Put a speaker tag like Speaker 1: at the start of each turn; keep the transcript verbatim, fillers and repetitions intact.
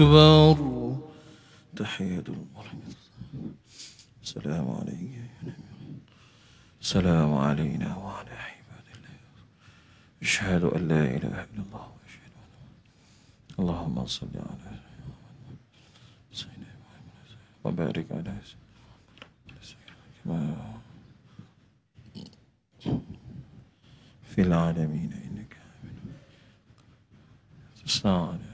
Speaker 1: أكبر. تحية المريض. السلام عليك يا نبي. السلام علينا وعلى عباد الله. أشهد أن لا إله إلا الله وأشهد أن اللهم صل على سيدنا محمد وبارك على سيدنا في العالمين إنك حميد مجيد.